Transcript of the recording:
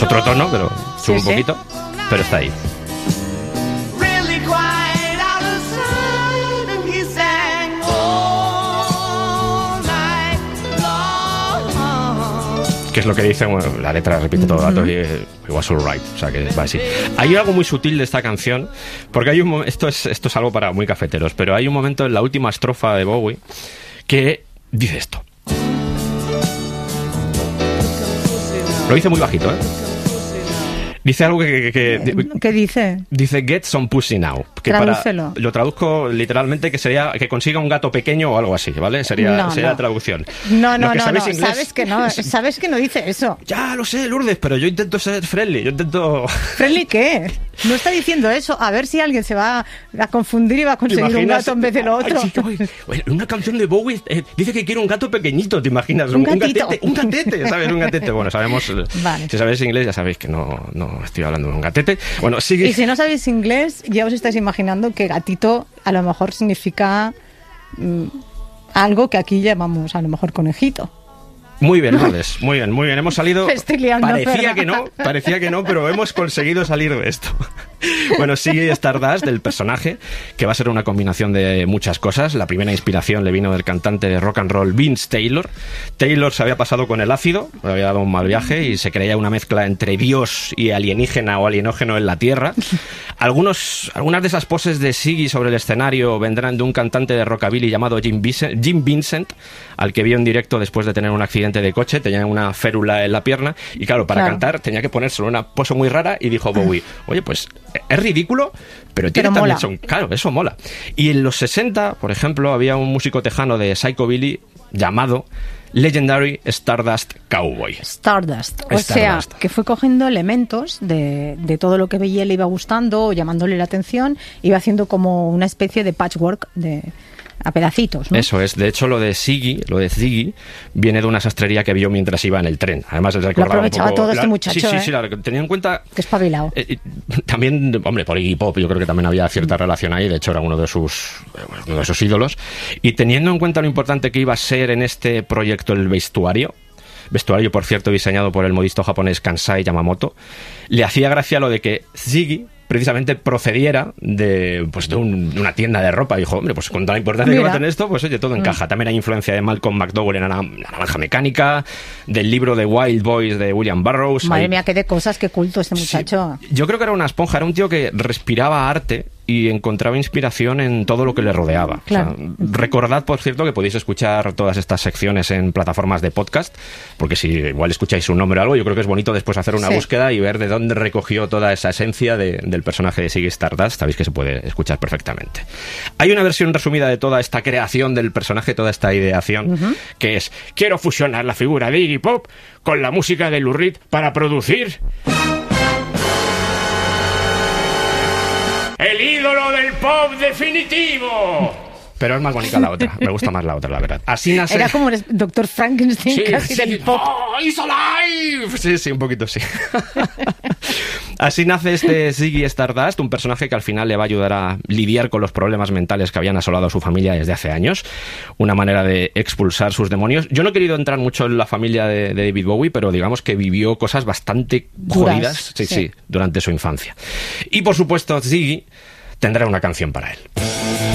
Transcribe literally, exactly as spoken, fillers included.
Es otro tono, pero sube Sí, un poquito, sí. pero está ahí. Que es lo que dice, bueno, la letra repite todo el rato, y it was alright, o sea que va así. Hay algo muy sutil de esta canción, porque hay un mo- esto es esto es algo para muy cafeteros, pero hay un momento en la última estrofa de Bowie que dice esto. Lo dice muy bajito, ¿eh? Dice algo que... que, que- ¿Qué dice? dice get some pussy now. Que Tradúcelo. para, lo traduzco literalmente, que sería que consiga un gato pequeño o algo así, ¿vale? Sería, No, sería no. la traducción. No, Lo no, que no, sabéis no. inglés- Sabes que no, sabes que no dice eso. Ya lo sé, Lourdes, pero yo intento ser friendly, yo intento... ¿Friendly qué? No está diciendo eso. A ver si alguien se va a confundir y va a ¿Te conseguir un imaginas? gato en vez de lo Ay, otro. sí, ay, oye, una canción de Bowie eh, dice que quiere un gato pequeñito, ¿te imaginas? Un gatito. gatete, un gatete, ¿sabes? Un gatete. Bueno, sabemos... eh, Vale. Si sabéis inglés ya sabéis que no, no estoy hablando de un gatete. Bueno, sigue... Y si no sabéis inglés, ya os estáis imaginando que gatito a lo mejor significa mm, algo que aquí llamamos a lo mejor conejito. Muy bien, Lourdes, muy bien, muy bien. Hemos salido... Me estoy liando, parecía ¿verdad? que no, parecía que no, pero hemos conseguido salir de esto. Bueno, sigue Stardust, del personaje, que va a ser una combinación de muchas cosas. La primera inspiración le vino del cantante de rock and roll Vince Taylor. Taylor se había pasado con el ácido, le había dado un mal viaje y se creía una mezcla entre Dios y alienígena o alienógeno en la Tierra. Algunos, algunas de esas poses de Ziggy sobre el escenario vendrán de un cantante de rockabilly llamado Jim Vincent, Jim Vincent, al que vio en directo después de tener un accidente de coche, tenía una férula en la pierna y claro, para Claro. cantar tenía que ponérselo una pose muy rara y dijo Bowie, oye, pues es ridículo, pero tiene Pero también mola. son... Claro, eso mola. Y en los sesenta, por ejemplo, había un músico tejano de Psychobilly llamado Legendary Stardust Cowboy. Stardust. O Stardust. sea, que fue cogiendo elementos de, de todo lo que veía le iba gustando o llamándole la atención, iba haciendo como una especie de patchwork de a pedacitos, ¿no? Eso es. De hecho, lo de Ziggy, lo de Ziggy, viene de una sastrería que vio mientras iba en el tren. Además, le recordaba aprovechaba un poco... todo este muchacho, Sí, sí, ¿eh? sí. La, tenía en cuenta... Que espabilado. Eh, eh, también, hombre, por Iggy Pop yo creo que también había cierta relación ahí, de hecho era uno de sus eh, uno de sus ídolos, y teniendo en cuenta lo importante que iba a ser en este proyecto el vestuario, vestuario por cierto diseñado por el modisto japonés Kansai Yamamoto, le hacía gracia lo de que Ziggy precisamente procediera de, pues de, un- de una tienda de ropa. Dijo, hombre, pues con toda la importancia Mira. que va a tener esto, pues oye, todo encaja. También hay influencia de Malcolm McDowell en la, la Naranja Mecánica, del libro de Wild Boys de William Burroughs. Madre Hay- mía, qué de cosas, qué culto este muchacho. Sí, yo creo que era una esponja, era un tío que respiraba arte y encontraba inspiración en todo lo que le rodeaba. Claro. O sea, recordad, por cierto, que podéis escuchar todas estas secciones en plataformas de podcast, porque si igual escucháis un nombre o algo, yo creo que es bonito después hacer una Sí. búsqueda y ver de dónde recogió toda esa esencia de- del personaje de Ziggy Stardust. Sabéis que se puede escuchar perfectamente. Hay una versión resumida de toda esta creación del personaje, toda esta ideación, que es: quiero fusionar la figura de Iggy Pop con la música de Lou Reed para producir el ídolo del pop definitivo. Pero es más bonita la otra. Me gusta más la otra, la verdad. Así nace... Era como el doctor Frankenstein, Sí, casi sí. del pop. ¡Oh, he's alive! Sí, sí, un poquito sí. Así nace este Ziggy Stardust, un personaje que al final le va a ayudar a lidiar con los problemas mentales que habían asolado a su familia desde hace años. Una manera de expulsar sus demonios. Yo no he querido entrar mucho en la familia de, de David Bowie, pero digamos que vivió cosas bastante Duras, jodidas, sí, sí. sí, durante su infancia. Y por supuesto, Ziggy tendrá una canción para él.